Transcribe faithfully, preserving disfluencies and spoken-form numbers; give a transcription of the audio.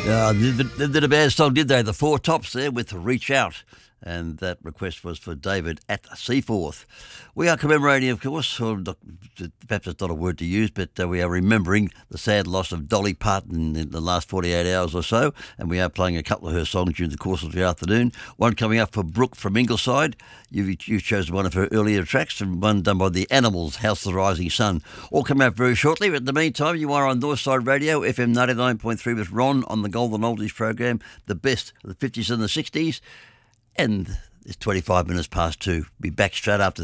Uh, they, they did a bad song, did they? The Four Tops there with Reach Out. And that request was for David at Seaforth. We are commemorating, of course, or perhaps it's not a word to use, but uh, we are remembering the sad loss of Dolly Parton in the last forty-eight hours or so, and we are playing a couple of her songs during the course of the afternoon. One coming up for Brooke from Ingleside. You've, you've chosen one of her earlier tracks, and one done by The Animals, House of the Rising Sun. All coming up very shortly, but in the meantime, you are on Northside Radio, F M ninety-nine point three with Ron on the Golden Oldies program, the best of the fifties and the sixties. And it's twenty-five minutes past two. Be back straight after